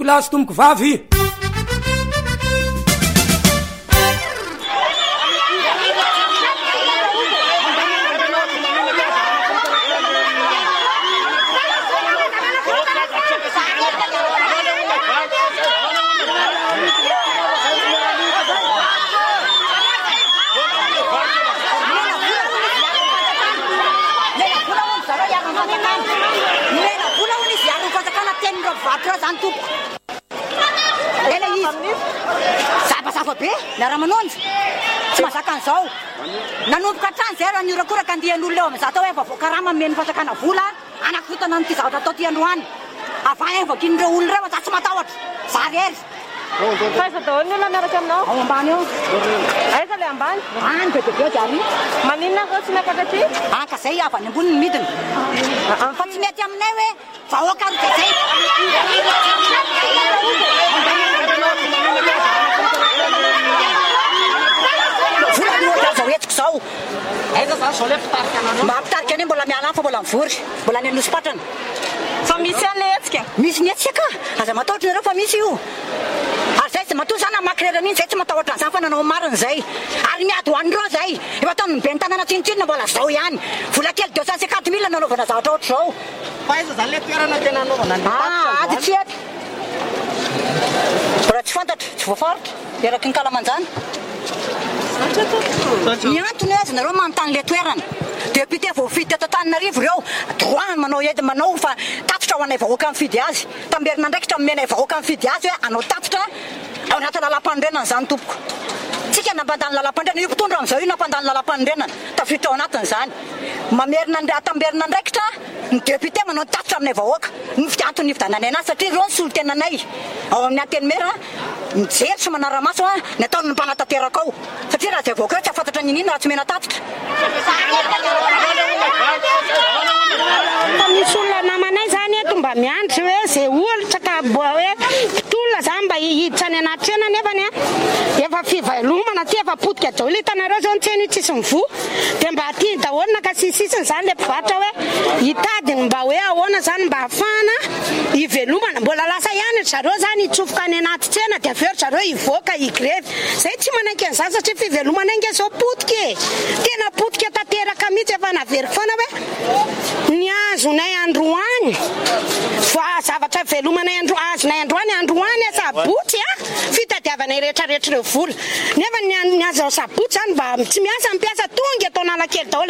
tomboko lahy sy tomboko vavy. Zava be naramanonjy tsy mahazaka an'izao nanomboka hatrany zay raha niora-kora ka andihan'olona eo amin'izao atao hoe vavoakarama meny fatsakana vola anakifotana n'ity zavatra atao ty androany avay vakin'ireo olona ireo tsy matahotra zary ery faiza daholo ny olona miaraka aminao ao ambany eo aiza le ambany any be dia be jary maninona ko tsy miafaka aty anka zay avy any ambony ny midiny fa tsy mety aminay hoe vahoaka ro dia zay zao etiko zao aiza zany zao le mpitarika anareo mampitarika ane mbola miala fa mbola mivory mbola ny anosy-patrana fa misy an'le hetsika misy ny etsika aza matahotra nareo fa misy io ary zay tsy matoa zany amakirerana iny zay tsy matahotra an'izany fa nanao mariny zay ary miady ho an'ireo zay efa tamin'ny be ny tanàna tsinotsinona mbola zao ihany vola kely 250 000 nanaovana zavatra ohatra zao fa aiza zany le toerana tena anaovana ady tsy eto raha tsy fantatra tsy voafaritra eraky ny kalamanjany ny antony azy nareo manontany le toerana député voafidy teto Antananarivo reo droit manao edy manao fa tatitra ho anay vahoaka mifidy azy tamberina ndraikitra menay vahoaka mifidy azy hoe anao tatitra ao anaty lalam-pandrenana zany tompoko tsika nampandany lalam-pandrenana io mpitondra amin'izao io nampandany lalam-pandrenana tafiditra ao anatiny zany mamerina tamberina ndraikitra ny député manao tatitra aminay vahoaka ny antony nividananay anazy satria reo ny solo-tenanay ao amin'ny antenimera mijery sy manara-maso ny ataony ny mpanatateraka ao satria raha zay vahoaka reo tsy afantatra ninina raha tsy mena tatitra fa misy olona namanay zany eto mba miandry hoe zay olitra ka hoe mpitolona zany mba hihiditra any anaty trena nefany efa fivelomana ty efa potika daholo hitanareo zao ny tsena io tsisy mivoa dia mba aty daholo naka sisisiny zany le mpivarotra hoe hitadiny mba hoe ahoana zany mba hafahana hivelomana mbola lasa ihany zareo zany hitsofoka any anaty tsena dia aveo zareo hivoaka higrevy zay tsy manaiky an'izany satria fivelomana inge zao potika e tena potika tanteraka mihitsy efa naveriky foana hoe ny azonay androany fa zavatra velomanay azonay androany sabotsy fitadiavanay rehetrarehetra ireo vola nefa ny azo sabotsy zany mba tsy miasa tonga atao nalakely daholo